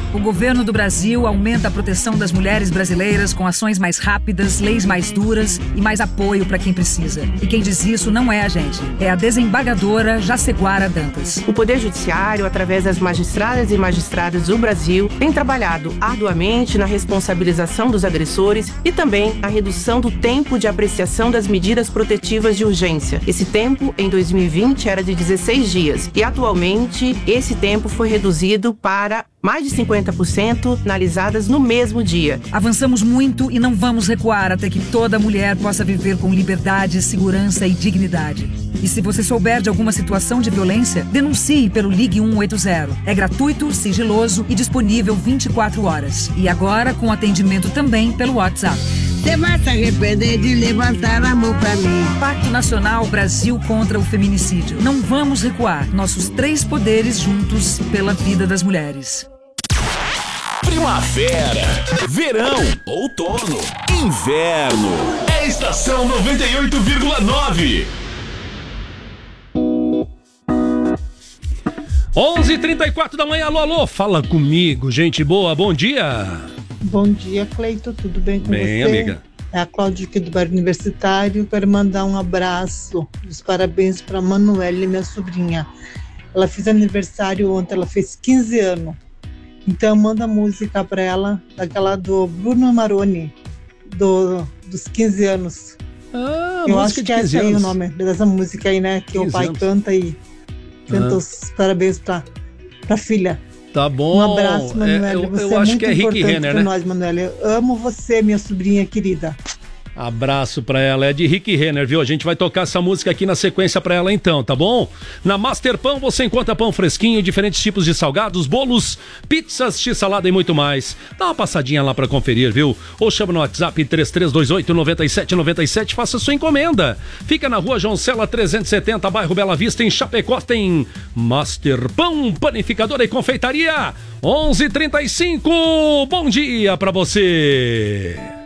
O governo do Brasil aumenta a proteção das mulheres brasileiras com ações mais rápidas, leis mais duras e mais apoio para quem precisa. E quem diz isso não é a gente, é a desembargadora Jaceguara Dantas. O Poder Judiciário, através das magistradas e magistrados do Brasil, tem trabalhado arduamente na responsabilização dos agressores e também na redução do tempo de apreciação das medidas protetivas de urgência. Esse tempo, em 2020, era de 16 dias e atualmente esse tempo foi reduzido para mais de 50% finalizadas no mesmo dia. Avançamos muito e não vamos recuar até que toda mulher possa viver com liberdade, segurança e dignidade. E se você souber de alguma situação de violência, denuncie pelo Ligue 180. É gratuito, sigiloso e disponível 24 horas. E agora com atendimento também pelo WhatsApp. Você vai se arrepender de levantar a mão pra mim. Pacto Nacional Brasil contra o Feminicídio. Não vamos recuar. Nossos 3 poderes juntos pela vida das mulheres. Primavera, verão, outono, inverno. É Estação 98,9. 11h34 da manhã, alô, fala comigo, gente boa, bom dia. Bom dia, Cleito, tudo bem com você? Bem, amiga. É a Cláudia aqui do Bairro Universitário, quero mandar um abraço, os parabéns para a Manuele, minha sobrinha. Ela fez aniversário ontem, ela fez 15 anos, então manda música para ela, daquela do Bruno Maroni, dos 15 anos. Eu acho que é esse aí o nome dessa música aí, né, que o pai canta e canta os parabéns para a filha. Tá bom. Um abraço, Manuela. Você eu acho muito que é Rick Renner, né? Nós, Manuela. Eu amo você, minha sobrinha querida. Abraço pra ela, é de Rick Renner, viu? A gente vai tocar essa música aqui na sequência pra ela então, tá bom? Na Master Pão você encontra pão fresquinho, diferentes tipos de salgados, bolos, pizzas, x-salada e muito mais. Dá uma passadinha lá pra conferir, viu? Ou chama no WhatsApp 3328-9797, faça sua encomenda. Fica na rua João Cela 370, bairro Bela Vista, em Chapecó, tem Master Pão, panificadora e confeitaria. 11h35, bom dia pra você!